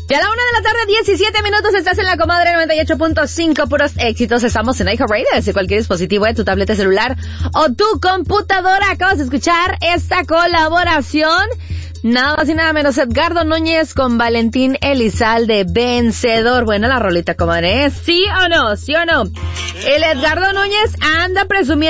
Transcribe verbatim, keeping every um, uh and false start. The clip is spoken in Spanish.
Ya a la una de la tarde, diecisiete minutos, estás en la Comadre noventa y ocho punto cinco, puros éxitos. Estamos en iHeartRadio, desde cualquier dispositivo de tu tableta celular o tu computadora. Acabas de escuchar esta colaboración. Nada más y nada menos, Edgardo Núñez con Valentín Elizalde, Vencedor. Buena la rolita, comadre, ¿eh? ¿Sí o no? ¿Sí o no? El Edgardo Núñez anda presumiendo